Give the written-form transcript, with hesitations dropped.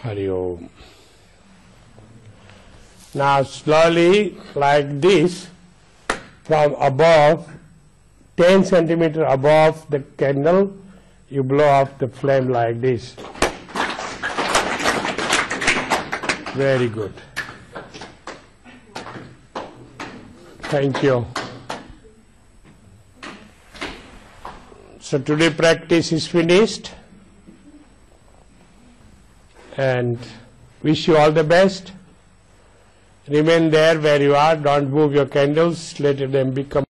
Hari Om. Now slowly, like this, from above, 10 centimeter above the candle, you blow off the flame like this. Very good. Thank you. So today practice is finished, and wish you all the best. Remain there where you are, don't move your candles, let them become